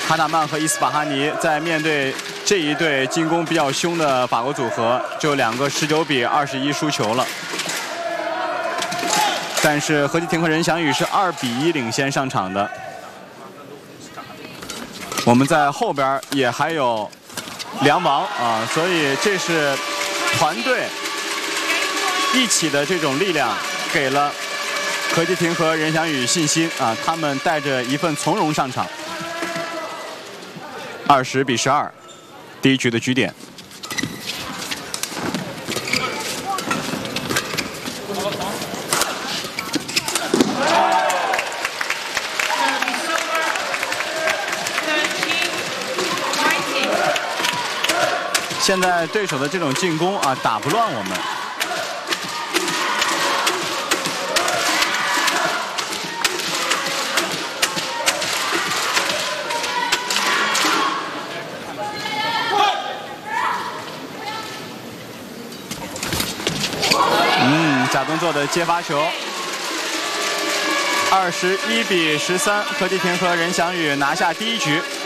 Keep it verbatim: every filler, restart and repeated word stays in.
哈纳曼和伊斯法哈尼在面对这一对进攻比较凶的法国组合，就两个十九比二十一输球了。但是何继廷和任翔宇是二比一领先上场的。我们在后边也还有梁王啊，所以这是团队一起的这种力量，给了何继廷和任翔宇信心啊，他们带着一份从容上场。二十比十二，第一局的局点。现在对手的这种进攻啊，打不乱我们。嗯，假动作的接发球。二十一比十三，何继廷和任翔宇拿下第一局。